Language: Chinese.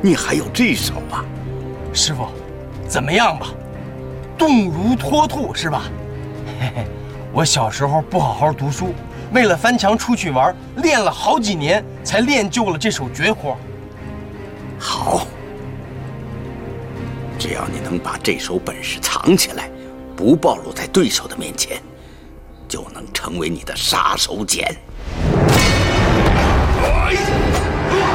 你还有这手啊？ 师傅，怎么样吧？动如脱兔是吧？嘿嘿，我小时候不好好读书，为了翻墙出去玩，练了好几年才练就了这手绝活。 好，只要你能把这手本事藏起来，不暴露在对手的面前，就能成为你的杀手锏。